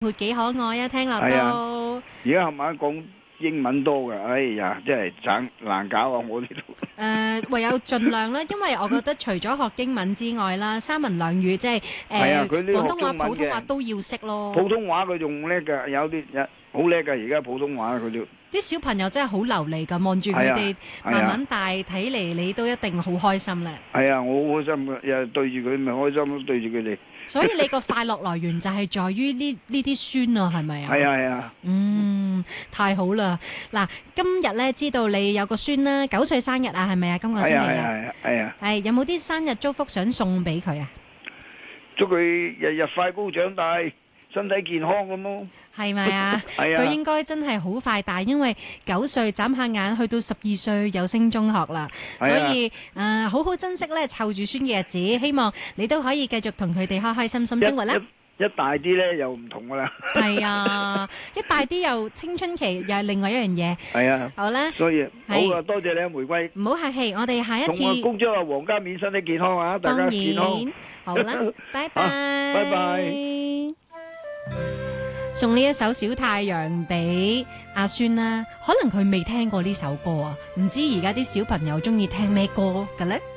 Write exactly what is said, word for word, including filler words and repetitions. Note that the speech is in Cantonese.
會幾可愛啊！聽落係啊， 都而家係咪講英文多㗎？哎呀，真係盞難搞啊！我呢度。 誒，唯有盡量啦，因為我覺得除咗學英文之外啦，三文兩語即係係啊， 誒佢呢學廣東話、 中文普通話嘅， 都要識咯。 普通話佢仲叻㗎，有啲有好叻㗎。而家普通話佢都啲小朋友真係好流利㗎，望住佢係啊哋係啊慢慢大，睇嚟你都一定好開心咧。 係啊，我好開心㗎，又對住佢咪開心咯，對住佢哋。 所以你個快樂來源就係在於呢呢啲孫啊，係咪啊？ 係啊係啊， 嗯，太好啦！嗱，今日咧知道你有個孫啦，九歲生日啊，係咪啊？今個星期日係啊係啊係啊， 係有冇啲生日祝福想送俾佢啊？ 祝佢日日快高長大，身體健康咁咯。 係咪啊？ 係啊， 佢應該真係好快大，因為九歲眨下眼去到十二歲有升中學啦，所係啊以誒、呃、好好珍惜咧湊住孫嘅日子，希望你都可以繼續同佢哋開開心心生活啦。 一一大啲咧又唔同噶啦。 係啊，一大啲又青春期又係另外一樣嘢。 係啊， 好啦， 所以好係啊，多謝你啊，玫瑰。 唔好客氣，我哋下一次同我恭祝啊黃家勉身體健康啊，大當家健康。 然好啦，拜拜， 拜拜。 送呢一首小太陽俾阿孫啦，可能佢未聽過呢首歌啊，唔知而家啲小朋友中意聽咩歌嘅咧？